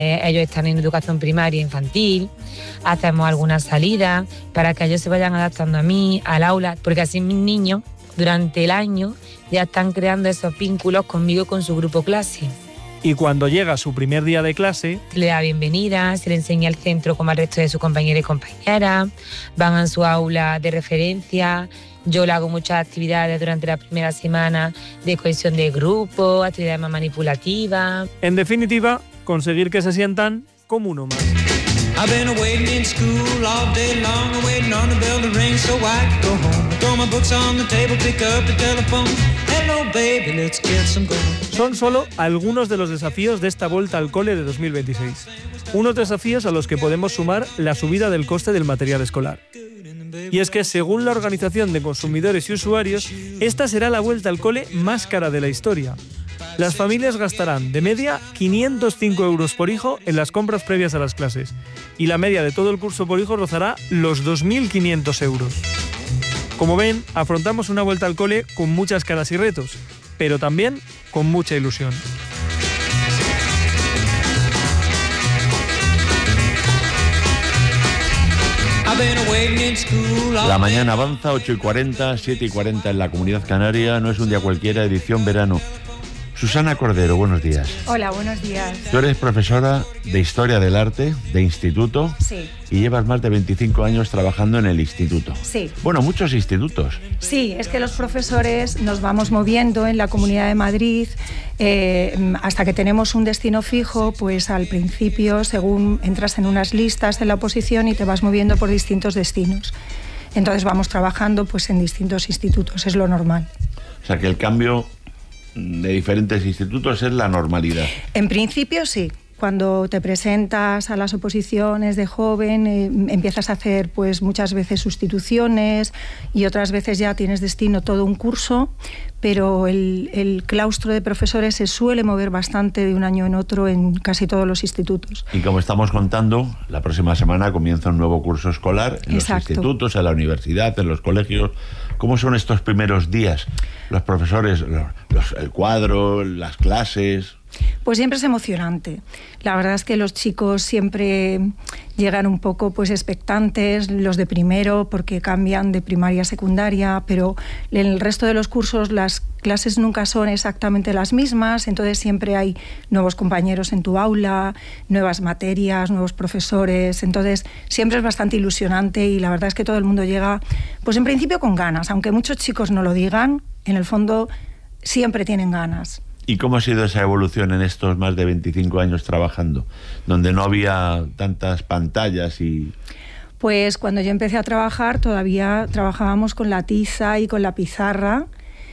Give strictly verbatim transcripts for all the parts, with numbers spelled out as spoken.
Eh, ellos están en educación primaria infantil, hacemos algunas salidas para que ellos se vayan adaptando a mí, al aula, porque así mis niños durante el año ya están creando esos vínculos conmigo, con su grupo clase. Y cuando llega su primer día de clase, le da bienvenida, se le enseña el centro como al resto de sus compañeros y compañeras, van a su aula de referencia. Yo le hago muchas actividades durante la primera semana de cohesión de grupo, actividades más manipulativas. En definitiva, conseguir que se sientan como uno más. Son solo algunos de los desafíos de esta vuelta al cole de dos mil veintiséis. Unos desafíos a los que podemos sumar la subida del coste del material escolar. Y es que, según la Organización de Consumidores y Usuarios, esta será la vuelta al cole más cara de la historia. Las familias gastarán de media quinientos cinco euros por hijo en las compras previas a las clases, y la media de todo el curso por hijo rozará los dos mil quinientos euros. Como ven, afrontamos una vuelta al cole con muchas caras y retos, pero también con mucha ilusión. La mañana avanza, ocho y cuarenta, siete y cuarenta en la Comunidad Canaria. No es un día cualquiera, edición verano. Susana Cordero, buenos días. Hola, buenos días. Tú eres profesora de Historia del Arte, de instituto. Sí. Y llevas más de veinticinco años trabajando en el instituto. Sí. Bueno, muchos institutos. Sí, es que los profesores nos vamos moviendo en la Comunidad de Madrid eh, hasta que tenemos un destino fijo. Pues al principio, según entras en unas listas en la oposición y te vas moviendo por distintos destinos. Entonces vamos trabajando pues en distintos institutos, es lo normal. O sea que el cambio de diferentes institutos es la normalidad. En principio sí. Cuando te presentas a las oposiciones de joven, eh, empiezas a hacer pues muchas veces sustituciones y otras veces ya tienes destino todo un curso, pero el, el claustro de profesores se suele mover bastante de un año en otro en casi todos los institutos. Y como estamos contando, la próxima semana comienza un nuevo curso escolar en Exacto. los institutos, en la universidad, en los colegios. ¿Cómo son estos primeros días? Los profesores, los, los, el cuadro, las clases... Pues siempre es emocionante. La verdad es que los chicos siempre llegan un poco pues expectantes, los de primero porque cambian de primaria a secundaria, pero en el resto de los cursos las clases nunca son exactamente las mismas, entonces siempre hay nuevos compañeros en tu aula, nuevas materias, nuevos profesores, entonces siempre es bastante ilusionante y la verdad es que todo el mundo llega, pues en principio con ganas, aunque muchos chicos no lo digan, en el fondo siempre tienen ganas. ¿Y cómo ha sido esa evolución en estos más de veinticinco años trabajando, donde no había tantas pantallas y...? Pues cuando yo empecé a trabajar todavía trabajábamos con la tiza y con la pizarra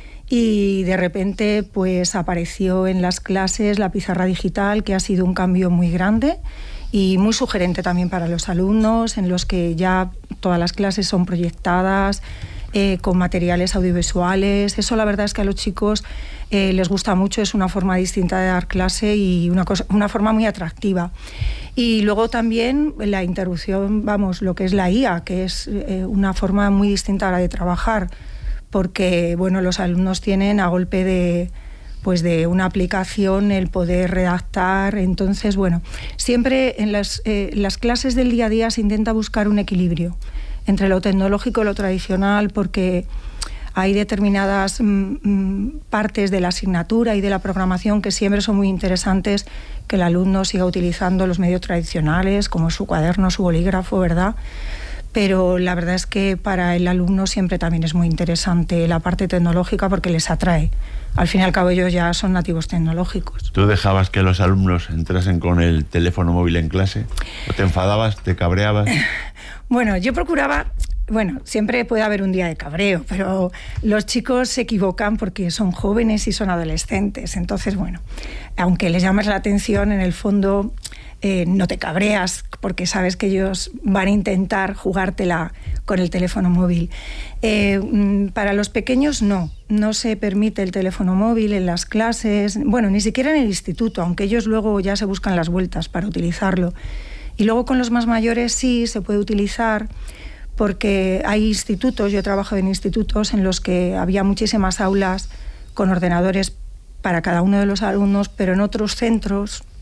y de repente pues apareció en las clases la pizarra digital, que ha sido un cambio muy grande y muy sugerente también para los alumnos, en los que ya todas las clases son proyectadas, Eh, con materiales audiovisuales. Eso la verdad es que a los chicos eh, les gusta mucho, es una forma distinta de dar clase y una, cosa, una forma muy atractiva. Y luego también la interrupción, vamos, lo que es la I A, que es eh, una forma muy distinta a la de trabajar, porque bueno, los alumnos tienen a golpe de pues de una aplicación el poder redactar. Entonces, bueno, siempre en las, eh, las clases del día a día se intenta buscar un equilibrio entre lo tecnológico y lo tradicional, porque hay determinadas mm, partes de la asignatura y de la programación que siempre son muy interesantes que el alumno siga utilizando los medios tradicionales, como su cuaderno, su bolígrafo, ¿verdad? Pero la verdad es que para el alumno siempre también es muy interesante la parte tecnológica porque les atrae. Al fin y al cabo ellos ya son nativos tecnológicos. ¿Tú dejabas que los alumnos entrasen con el teléfono móvil en clase? ¿O te enfadabas, te cabreabas? Bueno, yo procuraba... Bueno, siempre puede haber un día de cabreo, pero los chicos se equivocan porque son jóvenes y son adolescentes. Entonces, bueno, aunque les llames la atención, en el fondo eh, no te cabreas porque sabes que ellos van a intentar jugártela con el teléfono móvil. Eh, para los pequeños no, no se permite el teléfono móvil en las clases, bueno, ni siquiera en el instituto, aunque ellos luego ya se buscan las vueltas para utilizarlo. Y luego con los más mayores sí se puede utilizar, porque hay institutos, yo he trabajado en institutos en los que había muchísimas aulas con ordenadores para cada uno de los alumnos, pero en otros centros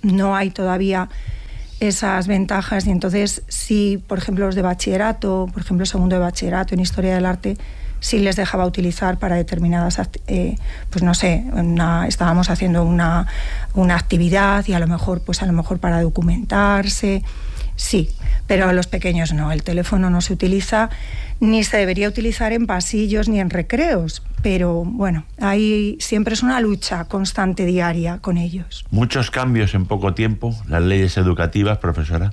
no hay todavía esas ventajas, y entonces sí, por ejemplo, los de bachillerato, por ejemplo, segundo de bachillerato en Historia del Arte, sí les dejaba utilizar para determinadas, eh, pues no sé, una, estábamos haciendo una, una actividad y a lo mejor, pues a lo mejor para documentarse, sí, pero a los pequeños no, el teléfono no se utiliza, ni se debería utilizar en pasillos ni en recreos, pero bueno, ahí siempre es una lucha constante, diaria, con ellos. Muchos cambios en poco tiempo, las leyes educativas, profesora.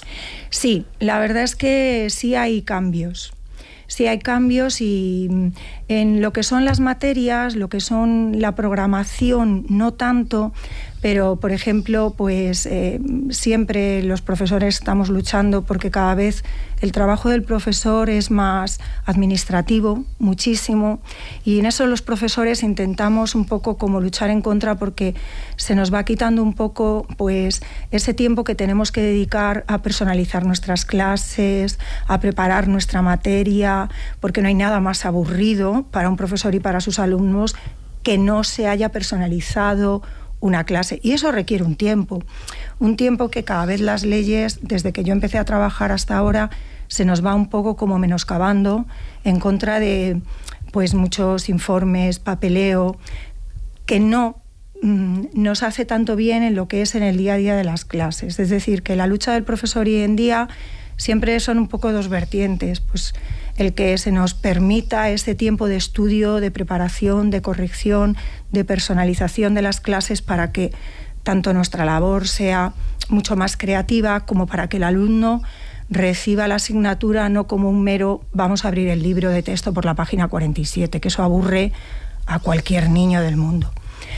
Sí, la verdad es que sí hay cambios. Sí hay cambios, y en lo que son las materias, lo que son la programación, no tanto, pero por ejemplo, pues eh, siempre los profesores estamos luchando porque cada vez el trabajo del profesor es más administrativo, muchísimo, y en eso los profesores intentamos un poco como luchar en contra, porque se nos va quitando un poco pues ese tiempo que tenemos que dedicar a personalizar nuestras clases, a preparar nuestra materia, porque no hay nada más aburrido para un profesor y para sus alumnos que no se haya personalizado una clase, y eso requiere un tiempo, un tiempo que cada vez las leyes, desde que yo empecé a trabajar hasta ahora, se nos va un poco como menoscabando en contra de pues muchos informes, papeleo, que no mm, nos hace tanto bien en lo que es en el día a día de las clases. Es decir, que la lucha del profesor hoy en día siempre son un poco dos vertientes, pues el que se nos permita ese tiempo de estudio, de preparación, de corrección, de personalización de las clases, para que tanto nuestra labor sea mucho más creativa, como para que el alumno reciba la asignatura no como un mero vamos a abrir el libro de texto por la página cuarenta y siete, que eso aburre a cualquier niño del mundo.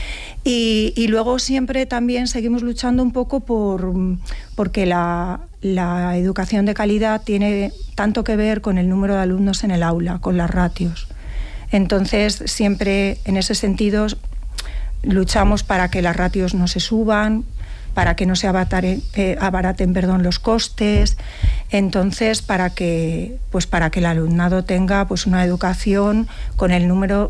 Y, y luego siempre también seguimos luchando un poco por porque la, la educación de calidad tiene tanto que ver con el número de alumnos en el aula, con las ratios. Entonces siempre en ese sentido luchamos para que las ratios no se suban, para que no se abatare, eh, abaraten perdón, los costes, entonces para que, pues para que el alumnado tenga pues una educación con el número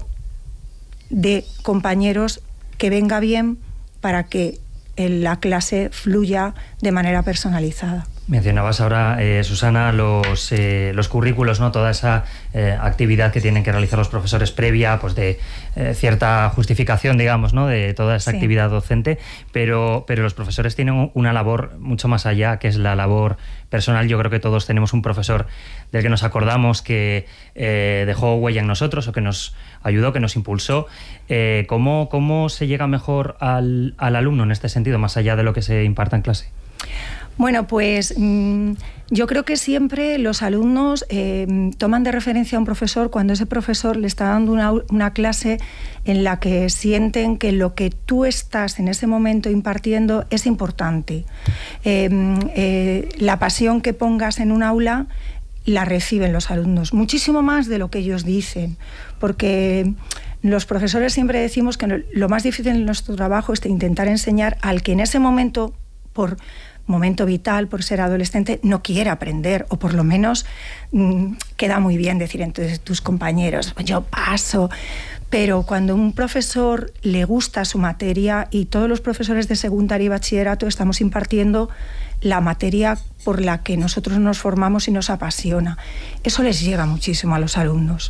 de compañeros que venga bien, para que la clase fluya de manera personalizada. Mencionabas ahora, eh, Susana, los, eh, los currículos, ¿no? Toda esa eh, actividad que tienen que realizar los profesores previa, pues de eh, cierta justificación, digamos, ¿no? De toda esa sí. actividad docente, pero, pero los profesores tienen una labor mucho más allá, que es la labor personal. Yo creo que todos tenemos un profesor del que nos acordamos, que eh, dejó huella en nosotros, o que nos ayudó, que nos impulsó. Eh, ¿cómo, ¿Cómo se llega mejor al, al alumno en este sentido, más allá de lo que se imparta en clase? Bueno, pues mmm, yo creo que siempre los alumnos eh, toman de referencia a un profesor cuando ese profesor le está dando una, una clase en la que sienten que lo que tú estás en ese momento impartiendo es importante. Eh, eh, la pasión que pongas en un aula la reciben los alumnos, muchísimo más de lo que ellos dicen, porque los profesores siempre decimos que lo más difícil en nuestro trabajo es intentar enseñar al que en ese momento, por momento vital, por ser adolescente, no quiere aprender, o por lo menos mmm, queda muy bien decir entonces tus compañeros, yo paso, pero cuando a un profesor le gusta su materia, y todos los profesores de secundaria y bachillerato estamos impartiendo la materia por la que nosotros nos formamos y nos apasiona, eso les llega muchísimo a los alumnos.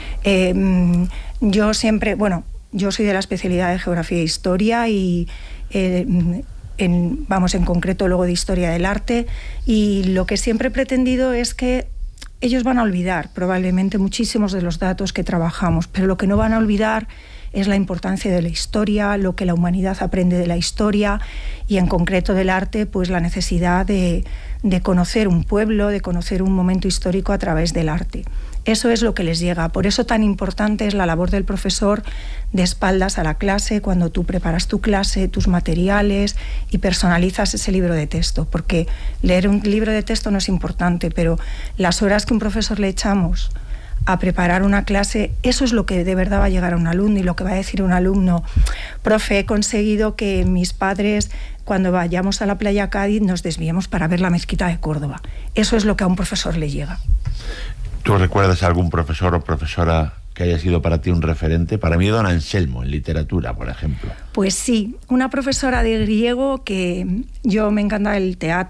Eh, yo siempre, bueno, yo soy de la especialidad de Geografía e Historia y eh, En, vamos, en concreto luego de Historia del Arte, y lo que siempre he pretendido es que ellos van a olvidar probablemente muchísimos de los datos que trabajamos, pero lo que no van a olvidar es la importancia de la historia, lo que la humanidad aprende de la historia, y en concreto del arte, pues la necesidad de, de conocer un pueblo, de conocer un momento histórico a través del arte. Eso es lo que les llega. Por eso tan importante es la labor del profesor de espaldas a la clase, cuando tú preparas tu clase, tus materiales y personalizas ese libro de texto. Porque leer un libro de texto no es importante, pero las horas que un profesor le echamos a preparar una clase, eso es lo que de verdad va a llegar a un alumno, y lo que va a decir un alumno: profe, he conseguido que mis padres, cuando vayamos a la playa Cádiz, nos desviemos para ver la mezquita de Córdoba. Eso es lo que a un profesor le llega. ¿Tú recuerdas a algún profesor o profesora que haya sido para ti un referente? Para mí, don Anselmo, en literatura, por ejemplo. Pues sí, una profesora de griego que yo me encanta el teatro.